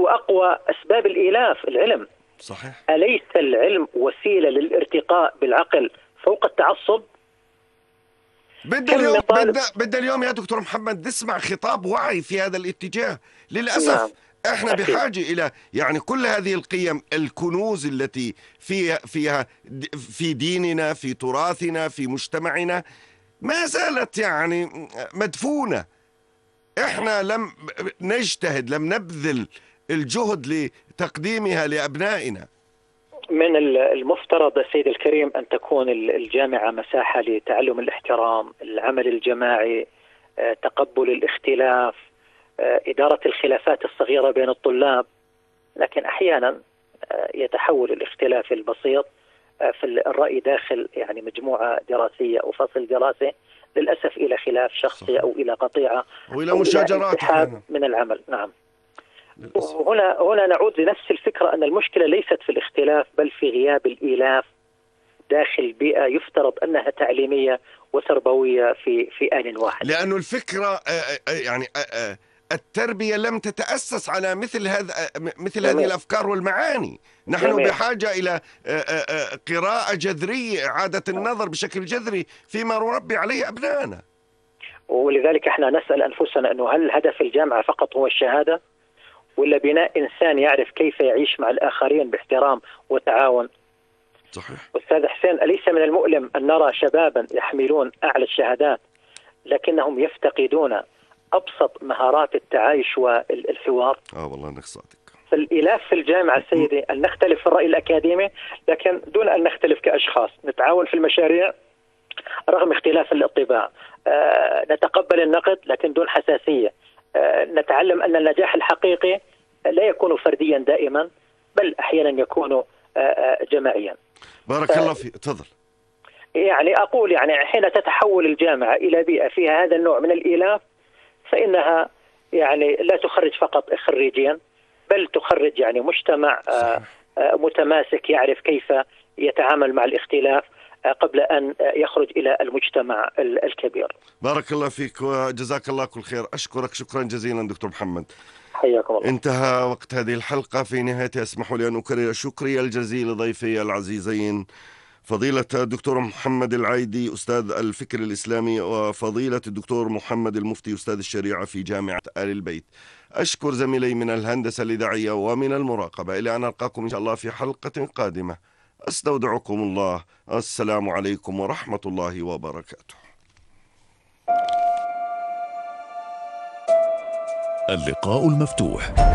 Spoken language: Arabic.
هو أقوى أسباب الإيلاف العلم. صحيح. أليس العلم وسيلة للارتقاء بالعقل فوق التعصب؟ بدنا اليوم يا دكتور محمد نسمع خطاب وعي في هذا الاتجاه. للأسف نعم. احنا بحاجة إلى يعني كل هذه القيم، الكنوز التي فيها في ديننا، في تراثنا، في مجتمعنا، ما زالت يعني مدفونة. احنا لم نجتهد، لم نبذل الجهد لتقديمها لأبنائنا. من المفترض سيد الكريم أن تكون الجامعة مساحة لتعلم الاحترام، العمل الجماعي، تقبل الاختلاف، إدارة الخلافات الصغيرة بين الطلاب. لكن أحيانا يتحول الاختلاف البسيط في الرأي داخل يعني مجموعة دراسية أو فصل دراسي للأسف إلى خلاف شخصي أو إلى قطيعة وإلى مشاجرات من العمل. نعم. هنا نعود لنفس الفكرة، أن المشكلة ليست في الاختلاف بل في غياب الإيلاف داخل بيئة يفترض أنها تعليمية وتربوية في آن واحد. لأنه الفكرة يعني التربية لم تتأسس على مثل هذه الأفكار والمعاني. نحن بحاجة إلى قراءة جذرية، إعادة النظر بشكل جذري فيما نربي عليه أبنائنا. ولذلك احنا نسأل أنفسنا أنه هل هدف الجامعة فقط هو الشهادة، ولا بناء إنسان يعرف كيف يعيش مع الآخرين باحترام وتعاون؟ صحيح. أستاذ حسين، أليس من المؤلم أن نرى شبابا يحملون أعلى الشهادات لكنهم يفتقدون أبسط مهارات التعايش والحوار؟ والله إنك صادق. فالإلاف في الجامعة سيدي أن نختلف في الرأي الأكاديمي لكن دون أن نختلف كأشخاص، نتعاون في المشاريع رغم اختلاف الطباع، نتقبل النقد لكن دون حساسية، نتعلم أن النجاح الحقيقي لا يكون فرديا دائما بل أحيانا يكون جماعيا. بارك الله فيك. تفضل. يعني أقول يعني حين تتحول الجامعة إلى بيئة فيها هذا النوع من الإيلاف فإنها يعني لا تخرج فقط خريجيا بل تخرج يعني مجتمع متماسك يعرف كيف يتعامل مع الاختلاف قبل أن يخرج إلى المجتمع الكبير. بارك الله فيك وجزاك الله كل خير. أشكرك شكرا جزيلا دكتور محمد. حياكم الله. انتهى وقت هذه الحلقة. في نهايتها اسمحوا لي أن أكرر شكري الجزيل لضيفي العزيزين فضيلة الدكتور محمد العايدي أستاذ الفكر الإسلامي، وفضيلة الدكتور محمد المفتي أستاذ الشريعة في جامعة آل البيت. أشكر زميلي من الهندسة الإذاعية ومن المراقبة. إلى أن ألقاكم إن شاء الله في حلقة قادمة. أستودعكم الله. السلام عليكم ورحمة الله وبركاته. اللقاء المفتوح.